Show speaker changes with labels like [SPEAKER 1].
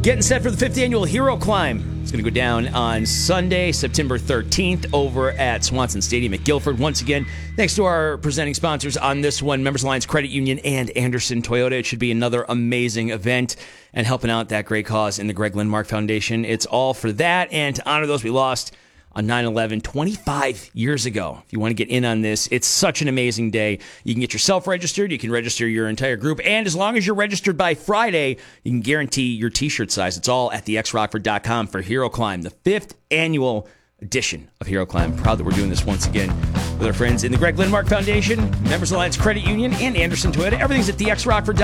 [SPEAKER 1] Getting set for the 5th annual Hero Climb. It's going to go down on Sunday, September 13th over at Swanson Stadium at Guilford. Once again, thanks to our presenting sponsors on this one, Members Alliance Credit Union and Anderson Toyota. It should be another amazing event and helping out that great cause in the Greg Lindmark Foundation. It's all for that and to honor those we lost on 9/11 25 years ago. If you want to get in on this, it's such an amazing day. You can get yourself registered. You can register your entire group. And as long as you're registered by Friday, you can guarantee your T-shirt size. It's all at thexrockford.com for Hero Climb, the 5th annual edition of Hero Climb. Proud that we're doing this once again with our friends in the Greg Lindmark Foundation, Members Alliance Credit Union, and Anderson Toyota. Everything's at thexrockford.com.